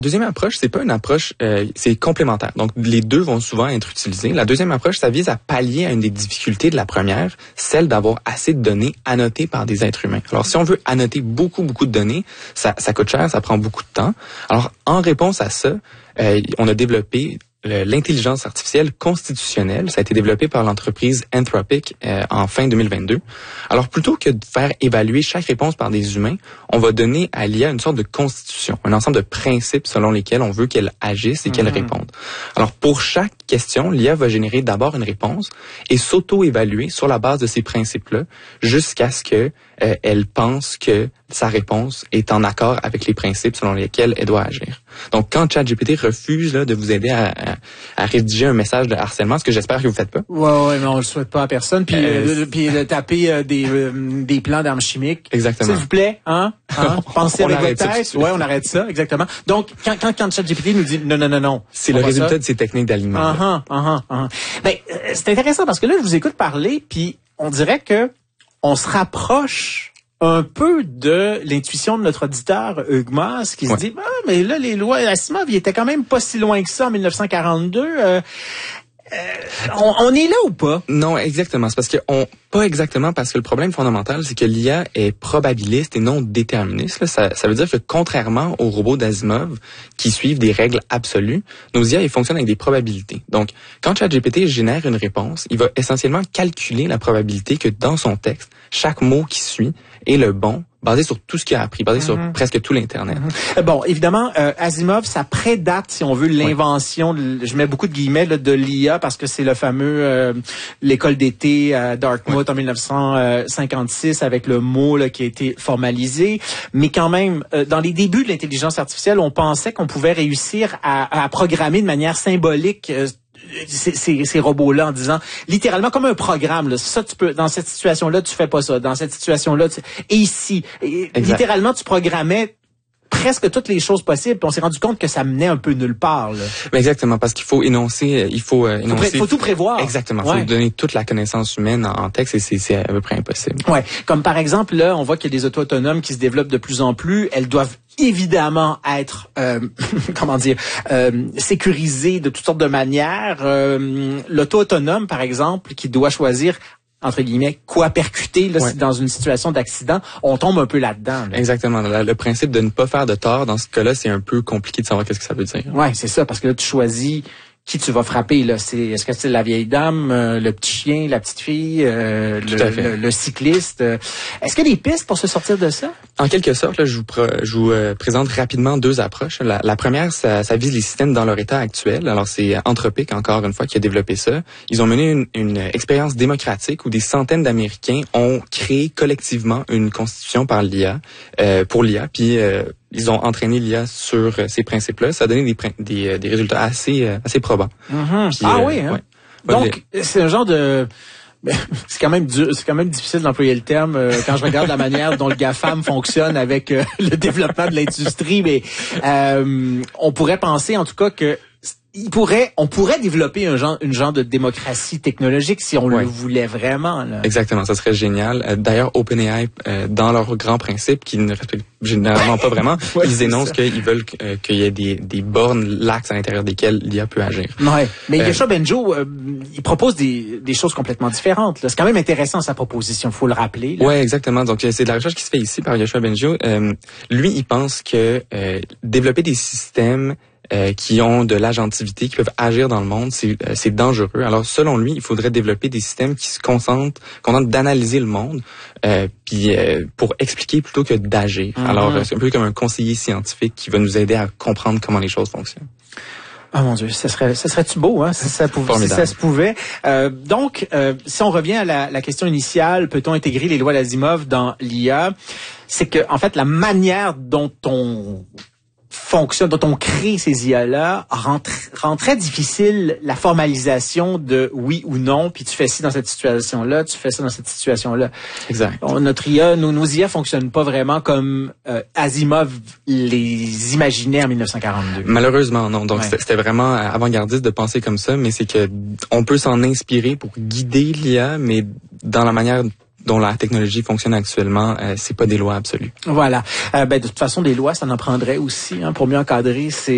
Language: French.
Deuxième approche, c'est pas une approche, c'est complémentaire. Donc, les deux vont souvent être utilisés. La deuxième approche, ça vise à pallier à une des difficultés de la première, celle d'avoir assez de données annotées par des êtres humains. Alors, si on veut annoter beaucoup de données, ça coûte cher, ça prend beaucoup de temps. Alors, en réponse à ça, on a développé l'intelligence artificielle constitutionnelle. Ça a été développé par l'entreprise Anthropic en fin 2022. Alors, plutôt que de faire évaluer chaque réponse par des humains, on va donner à l'IA une sorte de constitution, un ensemble de principes selon lesquels on veut qu'elle agisse et qu'elle réponde. Alors, pour chaque question, l'IA va générer d'abord une réponse et s'auto-évaluer sur la base de ces principes-là jusqu'à ce que elle pense que sa réponse est en accord avec les principes selon lesquels elle doit agir. Donc, quand ChatGPT refuse de vous aider à rédiger un message de harcèlement, ce que j'espère que vous faites pas. Ouais, mais on le souhaite pas à personne. Puis de taper des plans d'armes chimiques. Exactement. S'il vous plaît, pensez avec votre tête. Ouais, on arrête ça, exactement. Donc, quand ChatGPT nous dit non. C'est le résultat de ces techniques d'alignement. Ben, c'est intéressant parce que là, je vous écoute parler, puis on dirait que on se rapproche un peu de l'intuition de notre auditeur Hugues Moss, qui se dit mais là les lois Asimov, ils étaient quand même pas si loin que ça en 1942. On est là ou pas? Non, exactement. C'est parce que pas exactement, parce que le problème fondamental, c'est que l'IA est probabiliste et non déterministe. Là. Ça veut dire que contrairement aux robots d'Asimov qui suivent des règles absolues, nos IA, ils fonctionnent avec des probabilités. Donc, quand ChatGPT génère une réponse, il va essentiellement calculer la probabilité que dans son texte, chaque mot qui suit est le bon, basé sur tout ce qu'il a appris, basé sur presque tout l'Internet. Bon, évidemment, Asimov, ça prédate, si on veut, l'invention, je mets beaucoup de guillemets, de l'IA, parce que c'est le fameux l'école d'été à Dartmouth en 1956, avec le mot qui a été formalisé. Mais quand même, dans les débuts de l'intelligence artificielle, on pensait qu'on pouvait réussir à programmer de manière symbolique ces robots-là en disant littéralement comme un programme là, ça tu peux dans cette situation-là tu fais pas ça, dans cette situation-là et ici littéralement tu programmais presque toutes les choses possibles, puis on s'est rendu compte que ça menait un peu nulle part. Là. Mais exactement, parce qu'il faut énoncer, il faut tout prévoir. Exactement, il faut donner toute la connaissance humaine en texte et c'est à peu près impossible. Ouais, comme par exemple là, on voit qu'il y a des autos autonomes qui se développent de plus en plus. Elles doivent évidemment être sécurisées de toutes sortes de manières. L'auto autonome, par exemple, qui doit choisir entre guillemets, quoi percuter là, dans une situation d'accident, on tombe un peu là-dedans. Là. Exactement. Le principe de ne pas faire de tort, dans ce cas-là, c'est un peu compliqué de savoir qu'est-ce que ça veut dire. Ouais, c'est ça, parce que là, tu choisis qui tu vas frapper. Là. Est-ce que c'est la vieille dame, le petit chien, la petite fille, le cycliste? Est-ce qu'il y a des pistes pour se sortir de ça? En quelque sorte, là, je vous présente rapidement deux approches. La première, ça vise les systèmes dans leur état actuel. Alors, c'est Anthropic, encore une fois, qui a développé ça. Ils ont mené une expérience démocratique où des centaines d'Américains ont créé collectivement une constitution par l'IA, pour l'IA, puis ils ont entraîné l'IA sur ces principes-là. Ça a donné des résultats assez probants. Puis, oui. Hein? Ouais. Donc, c'est un genre de... C'est quand même dur, c'est quand même difficile d'employer le terme quand je regarde la manière dont le GAFAM fonctionne avec le développement de l'industrie, mais on pourrait penser en tout cas que on pourrait développer une genre de démocratie technologique si on le voulait vraiment. Là. Exactement, ça serait génial. D'ailleurs, OpenAI, dans leurs grands principes, qu'ils ne respectent généralement pas vraiment, ils énoncent qu'ils veulent qu'il y ait des bornes laxes à l'intérieur desquelles l'IA peut agir. Ouais, mais Yoshua Bengio, il propose des choses complètement différentes. Là. C'est quand même intéressant sa proposition, faut le rappeler. Oui, exactement. Donc, c'est de la recherche qui se fait ici par Yoshua Bengio. Lui, il pense que développer des systèmes qui ont de l'agentivité, qui peuvent agir dans le monde, c'est dangereux. Alors, selon lui, il faudrait développer des systèmes qui se concentrent d'analyser le monde, pour expliquer plutôt que d'agir. Alors, c'est un peu comme un conseiller scientifique qui va nous aider à comprendre comment les choses fonctionnent. Ah mon Dieu, ça serait-tu beau, hein, si ça se pouvait. Donc, si on revient à la question initiale, peut-on intégrer les lois d'Asimov dans l'IA? C'est que, en fait, la manière dont on fonctionne, dont on crée ces IA-là, rend très difficile la formalisation de oui ou non, puis tu fais ci dans cette situation-là, tu fais ça dans cette situation-là. Exact. Notre IA, nos IA fonctionnent pas vraiment comme Asimov les imaginait en 1942. Malheureusement, non. Donc, c'était vraiment avant-gardiste de penser comme ça, mais c'est que on peut s'en inspirer pour guider l'IA, mais dans la manière dont la technologie fonctionne actuellement, c'est pas des lois absolues. Voilà. De toute façon, des lois, ça en prendrait aussi pour mieux encadrer ces